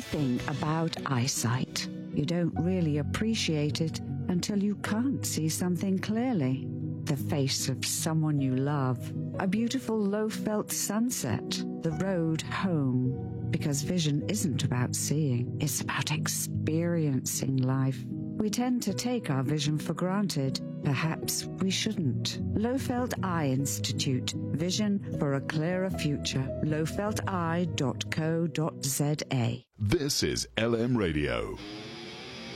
thing about eyesight. You don't really appreciate it until you can't see something clearly. The face of someone you love, a beautiful low-felt sunset, the road home. Because vision isn't about seeing, it's about experiencing life. We tend to take our vision for granted. Perhaps we shouldn't. Lowfelt Eye Institute. Vision for a clearer future. lowfelteye.co.za. This is LM Radio.